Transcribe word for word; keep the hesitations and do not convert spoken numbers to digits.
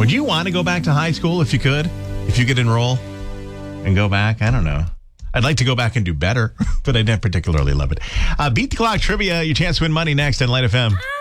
Would you want to go back to high school if you could? If you could enroll and go back? I don't know. I'd like to go back and do better, but I didn't particularly love it. Uh, Beat the Clock Trivia, your chance to win money next on Light F M.